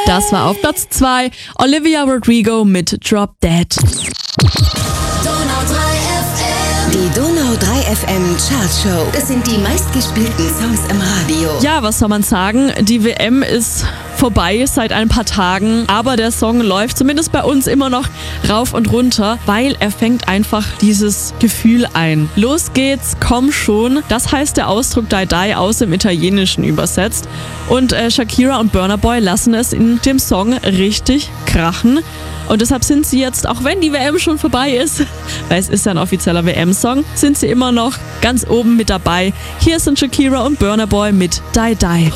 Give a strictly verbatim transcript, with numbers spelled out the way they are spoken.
Das war auf Platz zwei Olivia Rodrigo mit Drop Dead. Die Donau drei F M Chartshow. Das sind die meistgespielten Songs im Radio. Ja, was soll man sagen? Die W M ist vorbei seit ein paar Tagen, aber der Song läuft zumindest bei uns immer noch rauf und runter, weil er fängt einfach dieses Gefühl ein. Los geht's, komm schon. Das heißt der Ausdruck Die Die aus dem Italienischen übersetzt. Und äh, Shakira und Burna Boy lassen es in dem Song richtig krachen. Und deshalb sind sie jetzt, auch wenn die W M schon vorbei ist, weil es ist ja ein offizieller W M-Song, sind sie immer noch ganz oben mit dabei. Hier sind Shakira und Burna Boy mit Die Die.